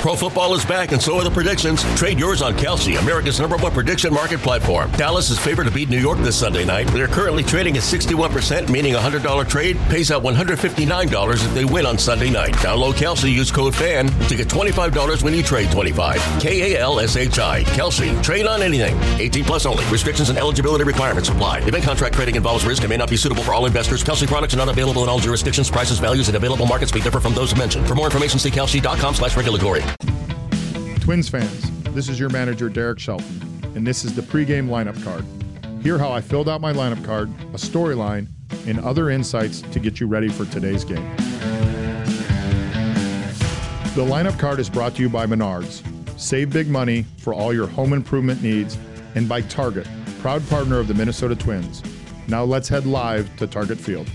Pro football is back, and so are the predictions. Trade yours on Kalshi, America's #1 prediction market platform. Dallas is favored to beat New York this Sunday night. They're currently trading at 61%, meaning a $100 trade pays out $159 if they win on Sunday night. Download Kalshi, use code FAN to get $25 when you trade 25. Kalshi. Kalshi. Trade on anything. 18 plus only. Restrictions and eligibility requirements apply. Event contract trading involves risk and may not be suitable for all investors. Kalshi products are not available in all jurisdictions. Prices, values, and available markets may differ from those mentioned. For more information, see kalshi.com/regulatory. Twins fans, this is your manager, Derek Shelton, and this is the pregame lineup card. Hear how I filled out my lineup card, a storyline, and other insights to get you ready for today's game. The lineup card is brought to you by Menards. Save big money for all your home improvement needs, and by Target, proud partner of the Minnesota Twins. Now let's head live to Target Field.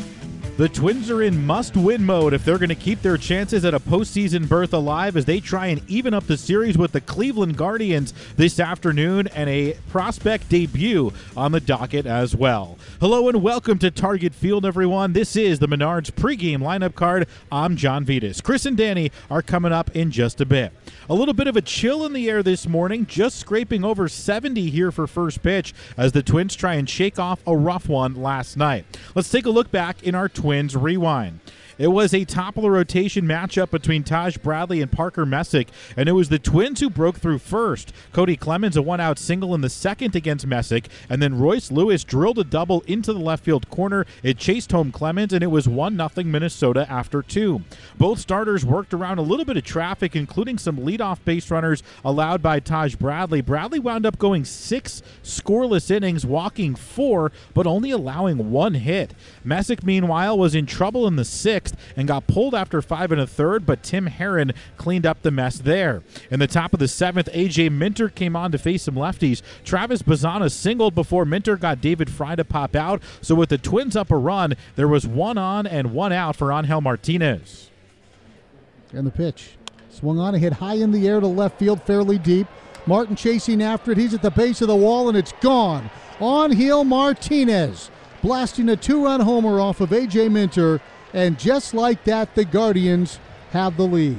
The Twins are in must-win mode if they're going to keep their chances at a postseason berth alive as they try and even up the series with the Cleveland Guardians this afternoon, and a prospect debut on the docket as well. Hello and welcome to Target Field, everyone. This is the Menards pregame lineup card. I'm John Vitas. Chris and Danny are coming up in just a bit. A little bit of a chill in the air this morning, just scraping over 70 here for first pitch as the Twins try and shake off a rough one last night. Let's take a look back in our Twins Rewind. It was a top-of-the-rotation matchup between Taj Bradley and Parker Messick, and it was the Twins who broke through first. Cody Clemens, a one-out single in the second against Messick, and then Royce Lewis drilled a double into the left field corner. It chased home Clemens, and it was 1-0 Minnesota after two. Both starters worked around a little bit of traffic, including some leadoff base runners allowed by Taj Bradley. Bradley wound up going 6 scoreless innings, walking 4, but only allowing 1 hit. Messick, meanwhile, was in trouble in the 6th and got pulled after 5 1/3, but Tim Herron cleaned up the mess there. In the top of the 7th, A.J. Minter came on to face some lefties. Travis Bazzana singled before Minter got David Fry to pop out, so with the Twins up a run, there was 1 on and 1 out for Angel Martinez. And the pitch. Swung on and hit high in the air to left field, fairly deep. Martin chasing after it. He's at the base of the wall, and it's gone. Angel Martinez blasting a 2-run homer off of A.J. Minter. And just like that, the Guardians have the lead.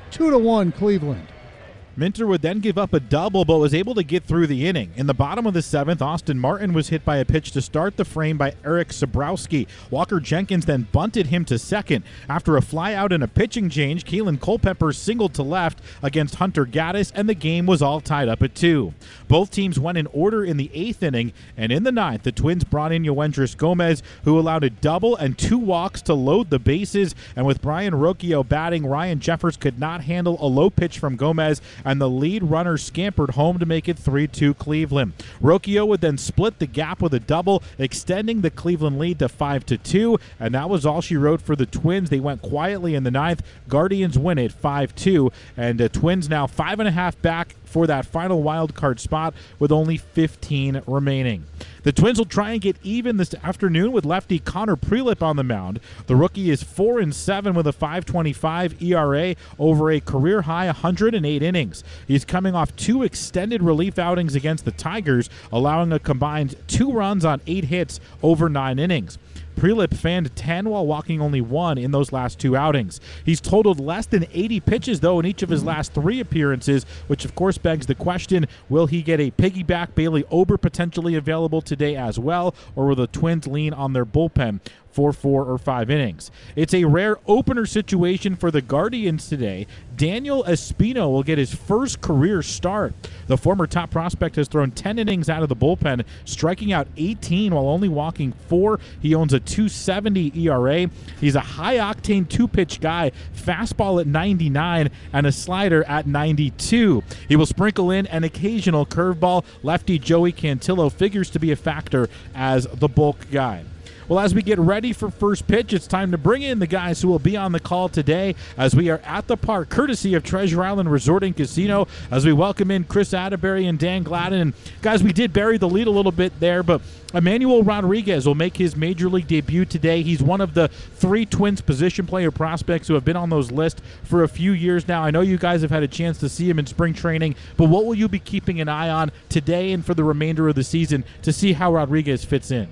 2-1 Cleveland. Minter would then give up a double, but was able to get through the inning. In the bottom of the 7th, Austin Martin was hit by a pitch to start the frame by Eric Sabrowski. Walker Jenkins then bunted him to second. After a fly out and a pitching change, Keelan Culpepper singled to left against Hunter Gaddis, and the game was all tied up at 2. Both teams went in order in the 8th inning, and in the 9th, the Twins brought in Yoendris Gomez, who allowed a double and 2 walks to load the bases, and with Brian Rocchio batting, Ryan Jeffers could not handle a low pitch from Gomez, and the lead runner scampered home to make it 3-2 Cleveland. Rocchio would then split the gap with a double, extending the Cleveland lead to 5-2, and that was all she wrote for the Twins. They went quietly in the 9th. Guardians win it 5-2, and the Twins now 5.5 back for that final wild card spot with only 15 remaining. The Twins will try and get even this afternoon with lefty Connor Prelip on the mound. The rookie is 4-7 with a 5.25 ERA over a career-high 108 innings. He's coming off 2 extended relief outings against the Tigers, allowing a combined 2 runs on 8 hits over 9 innings. Prelip fanned 10 while walking only 1 in those last 2 outings. He's totaled less than 80 pitches, though, in each of his last 3 appearances, which of course begs the question, will he get a piggyback Bailey Ober potentially available today as well, or will the Twins lean on their bullpen for 4 or 5 innings? It's a rare opener situation for the Guardians today. Daniel Espino will get his first career start. The former top prospect has thrown 10 innings out of the bullpen, striking out 18 while only walking 4. He owns a 2.70 ERA. He's a high-octane 2-pitch guy, fastball at 99 and a slider at 92. He will sprinkle in an occasional curveball. Lefty Joey Cantillo figures to be a factor as the bulk guy. Well, as we get ready for first pitch, it's time to bring in the guys who will be on the call today as we are at the park, courtesy of Treasure Island Resort and Casino, as we welcome in Chris Atterbury and Dan Gladden. And guys, we did bury the lead a little bit there, but Emmanuel Rodriguez will make his major league debut today. He's one of the 3 Twins position player prospects who have been on those lists for a few years now. I know you guys have had a chance to see him in spring training, but what will you be keeping an eye on today and for the remainder of the season to see how Rodriguez fits in?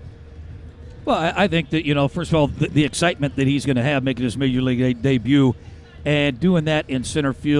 Well, I think that, first of all, the excitement that he's going to have making his major league debut and doing that in center field.